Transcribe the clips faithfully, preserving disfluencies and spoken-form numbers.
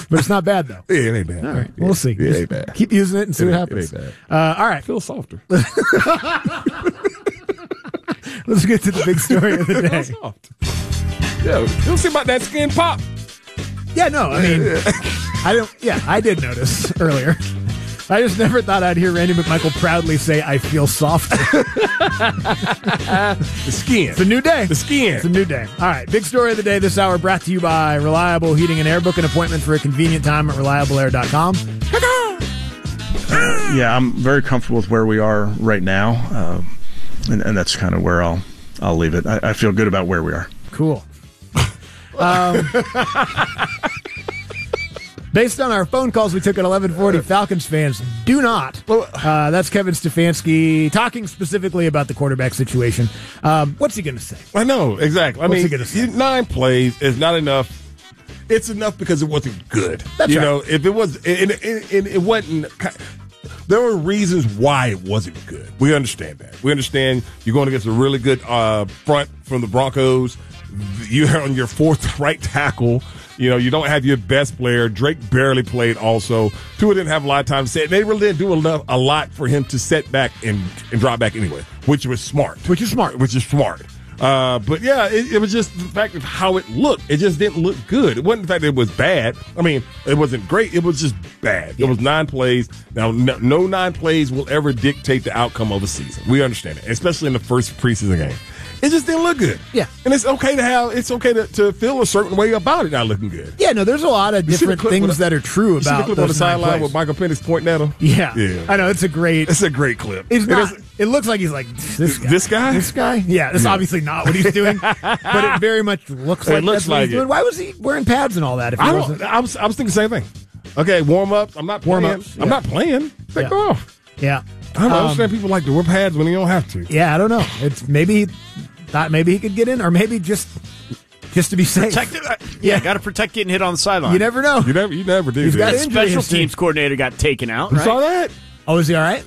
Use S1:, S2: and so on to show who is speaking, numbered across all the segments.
S1: But it's not bad, though.
S2: Yeah, it ain't bad.
S1: All right,
S2: yeah,
S1: we'll see.
S2: It ain't bad.
S1: Keep using it and see
S2: it
S1: what
S2: ain't,
S1: happens.
S2: It ain't
S1: bad. Uh, all right.
S2: Feel softer.
S1: Let's get to the big story of the day.
S2: Soft. Yeah, you'll see about that skin pop.
S1: Yeah, no, I mean, I don't. Yeah, I did notice earlier. I just never thought I'd hear Randy McMichael proudly say, "I feel soft."
S2: The skin.
S1: It's a new day.
S2: The skin.
S1: It's a new day. All right, big story of the day this hour brought to you by Reliable Heating and Air. Book an appointment for a convenient time at reliable air dot com.
S3: Uh, yeah, I'm very comfortable with where we are right now, uh, and, and that's kind of where I'll I'll leave it. I, I feel good about where we are.
S1: Cool. Um, based on our phone calls we took at eleven forty, Falcons fans do not. Uh, that's Kevin Stefanski talking specifically about the quarterback situation. Um, what's he going to say?
S2: I know, exactly. I
S1: What's he
S2: mean,
S1: gonna say?
S2: nine plays is not enough. It's enough because it wasn't good.
S1: That's
S2: you
S1: right.
S2: know, if it was, and, and, and it wasn't. There were reasons why it wasn't good. We understand that. We understand you're going against a really good uh, front from the Broncos. You're on your fourth right tackle. You know, you don't have your best player. Drake barely played also. Tua didn't have a lot of time to set. They really didn't do enough, a lot for him to set back and, and drop back anyway, which was smart.
S1: Which is smart.
S2: Which is smart. Uh, but, yeah, it, it was just the fact of how it looked. It just didn't look good. It wasn't the fact that it was bad. I mean, it wasn't great. It was just bad.
S1: Yeah.
S2: It was nine plays. Now, no, no nine plays will ever dictate the outcome of a season. We understand it, especially in the first preseason game. It just didn't look good.
S1: Yeah.
S2: And it's okay to have, it's okay to, to feel a certain way about it not looking good.
S1: Yeah, no, there's a lot of
S2: You see the
S1: different
S2: clip
S1: things
S2: with-
S1: that are true
S2: You see the
S1: about
S2: clip on the
S1: those nine
S2: sideline
S1: plays.
S2: with Michael Penix pointing at him?
S1: Yeah.
S2: Yeah.
S1: I know, it's a great.
S2: It's a great clip.
S1: It's
S2: It
S1: not.
S2: is-
S1: It looks like he's like this guy.
S2: This guy?
S1: This guy. Yeah, that's
S2: Yeah.
S1: obviously not what he's doing, but it very much looks
S2: It
S1: like
S2: looks
S1: that's what
S2: like
S1: he's
S2: it.
S1: doing. Why was he wearing pads and all that? If he
S2: I,
S1: wasn't,
S2: don't, I, was, I was thinking the same thing. Okay, warm ups. I'm not playing.
S1: Warm-ups,
S2: I'm
S1: yeah.
S2: not playing. Take
S1: Yeah.
S2: off.
S1: yeah,
S2: I don't
S1: Um,
S2: understand people like to wear pads when they don't have to.
S1: yeah. I don't know. It's maybe he thought maybe he could get in, or maybe just just to be safe.
S4: Protect it. Yeah,
S1: Yeah.
S4: got to protect getting hit on the sideline.
S1: You never know.
S2: You never, you never do.
S1: He's got
S2: that.
S1: injury
S4: Special
S1: history.
S4: teams coordinator got taken out.
S2: You
S4: Right?
S2: saw that?
S1: Oh, is he all right?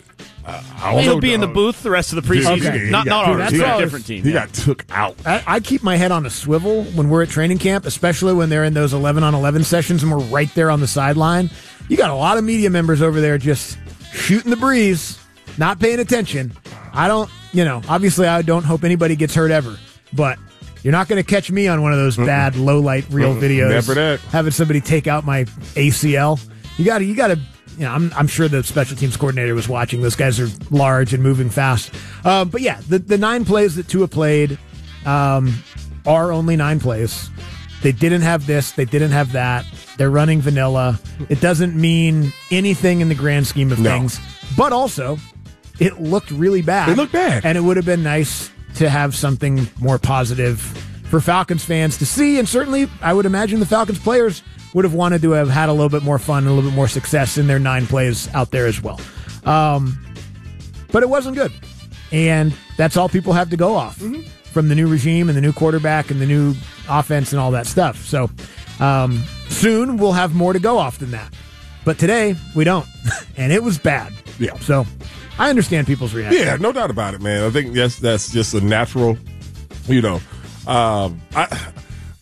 S2: I don't
S4: He'll
S2: know,
S4: be in the
S2: dog.
S4: booth the rest of the preseason.
S2: Dude, he
S4: Not
S2: got-
S4: not
S2: dude,
S4: ours.
S1: he
S4: It's
S1: got-
S4: a different team.
S2: He
S4: yeah.
S2: got took out.
S1: I, I keep my head on a swivel when we're at training camp, especially when they're in those eleven on eleven sessions and we're right there on the sideline. You got a lot of media members over there just shooting the breeze, not paying attention. I don't, you know, obviously I don't hope anybody gets hurt ever, but you're not going to catch me on one of those bad low light reel
S2: Mm-mm.
S1: videos.
S2: Never that.
S1: Having somebody take out my A C L. You got to, you got to. You know, I'm, I'm sure the special teams coordinator was watching. Those guys are large and moving fast. Um, but yeah, the, the nine plays that Tua played um, are only nine plays. They didn't have this. They didn't have that. They're running vanilla. It doesn't mean anything in the grand scheme of
S2: No.
S1: things. But also, it looked really bad.
S2: It looked bad.
S1: And it would have been nice to have something more positive for Falcons fans to see. And certainly, I would imagine the Falcons players would have wanted to have had a little bit more fun and a little bit more success in their nine plays out there as well. Um, but it wasn't good. And that's all people have to go off
S2: Mm-hmm.
S1: from the new regime and the new quarterback and the new offense and all that stuff. So um, soon we'll have more to go off than that. But today we don't. And it was bad.
S2: Yeah.
S1: So I understand people's reaction.
S2: Yeah, no doubt about it, man. I think that's that's just a natural, you know. Um, I,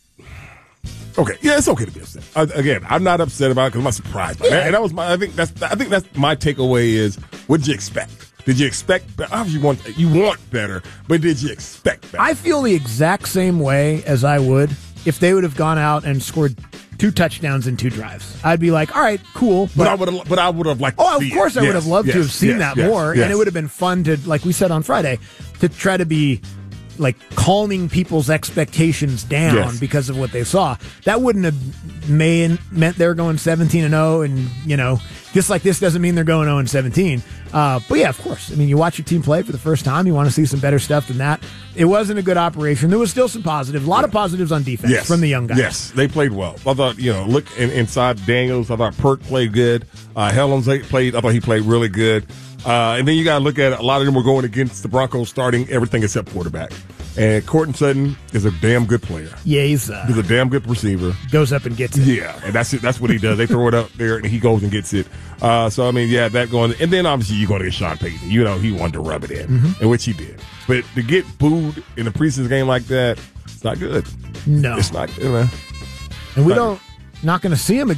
S2: okay, yeah, it's okay to be upset. I, again, I'm not upset about it because I'm not surprised by it. And that was my. I think that's. I think that's my takeaway is: what did you expect? Did you expect? be- Obviously, you want you want better, but did you expect better?
S1: I feel the exact same way as I would if they would have gone out and scored two touchdowns in two drives. I'd be like, all right, cool.
S2: but I would have. But I would have liked. to
S1: Oh, of
S2: see
S1: course
S2: it.
S1: I would
S2: Yes,
S1: have loved
S2: yes,
S1: to have seen
S2: yes,
S1: that
S2: yes,
S1: more,
S2: yes.
S1: and it would have been fun to, like we said on Friday, to try to be like calming people's expectations down
S2: Yes.
S1: because of what they saw. That wouldn't have made, meant they were going seventeen and oh, and you know, just like this doesn't mean they're going oh and seventeen. Uh, but yeah, of course. I mean, you watch your team play for the first time, you want to see some better stuff than that. It wasn't a good operation. There was still some positives, a lot of positives on defense
S2: Yes.
S1: from the young guys.
S2: Yes, they played well. I thought, you know, look in, inside Daniels. I thought Perk played good. Uh, Helms played. I thought he played really good. Uh, and then you got to look at it. A lot of them were going against the Broncos, starting everything except quarterback. And Courtland Sutton is a damn good player.
S1: Yeah, he's, uh,
S2: He's a damn good receiver.
S1: goes up and gets it.
S2: Yeah, and that's it. That's what he does. They throw it up there, and he goes and gets it. Uh, so I mean, yeah, that going, and then obviously you're going to get Sean Payton. You know, he wanted to rub it in,
S1: Mm-hmm.
S2: and which he did. But to get booed in a preseason game like that, it's not good.
S1: No.
S2: It's not good, man.
S1: And we
S2: Right.
S1: don't, not going to see him again.